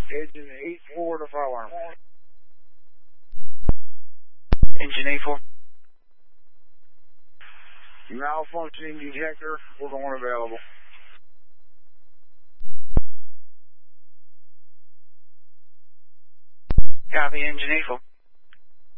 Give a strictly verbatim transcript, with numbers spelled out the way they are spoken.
Engine eight four to fire alarm. Engine eight four. Malfunctioning detector. We're going available. Copy, engine eight four.